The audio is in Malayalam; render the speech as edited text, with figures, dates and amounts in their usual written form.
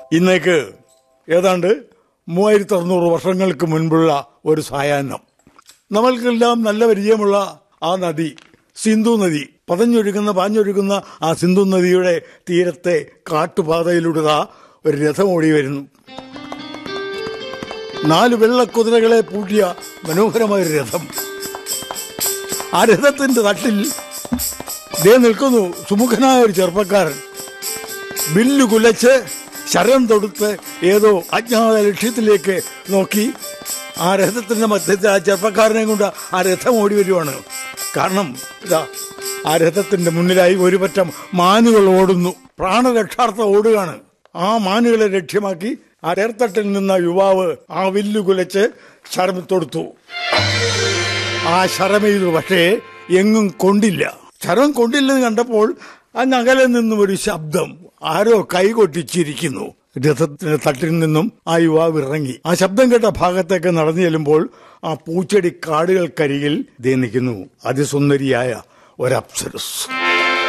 ഇന്നേക്ക് ഏതാണ്ട് 3600 വർഷങ്ങൾക്ക് മുൻപുള്ള ഒരു സായാഹ്നം. നമ്മൾക്കെല്ലാം നല്ല പരിചയമുള്ള ആ നദി, സിന്ധു നദി, പാഞ്ഞൊഴുകുന്ന ആ സിന്ധു നദിയുടെ തീരത്തെ കാട്ടുപാതയിലൂടെ ഒരു രഥം ഓടി വരുന്നു. 4 വെള്ളക്കുതിരകളെ പൂട്ടിയ മനോഹരമായൊരു രഥം. ആ രഥത്തിന്റെ തട്ടിൽ നിൽക്കുന്നു സുമുഖനായ ഒരു ചെറുപ്പക്കാരൻ. വില്ലു കുലച്ച് ശരം തൊടുത്ത് ഏതോ അജ്ഞാത ലക്ഷ്യത്തിലേക്ക് നോക്കി ആ രഥത്തിന്റെ മധ്യത്തിൽ ആ ചെറുപ്പക്കാരനെ കൊണ്ട് ആ രഥം ഓടി വരുവാണ്. കാരണം ഇതാ ആ രഥത്തിന്റെ മുന്നിലായി ഒരു പറ്റം മാനുകൾ ഓടുന്നു. പ്രാണരക്ഷാർത്ഥം ഓടുകയാണ്. ആ മാനുകളെ ലക്ഷ്യമാക്കി ആ തേർത്തട്ടിൽ നിന്ന യുവാവ് ആ വില്ലു കുലച്ച് ശരം തൊടുത്തു. ആ ശരമെയ്തു, പക്ഷേ എങ്ങും കൊണ്ടില്ല. ശരം കൊണ്ടില്ലെന്ന് കണ്ടപ്പോൾ ആ നഗലിൽ നിന്നും ഒരു ശബ്ദം, ആരോ കൈകൊട്ടിച്ചിരിക്കുന്നു. രഥത്തിന്റെ തട്ടിൽ നിന്നും ആ യുവാവ് ഇറങ്ങി. ആ ശബ്ദം കേട്ട ഭാഗത്തേക്ക് നടന്നു ചെല്ലുമ്പോൾ ആ പൂച്ചെടി കാടുകൾക്കരികിൽ നിൽക്കുന്നു അതിസുന്ദരിയായ ഒരപ്സരസ്.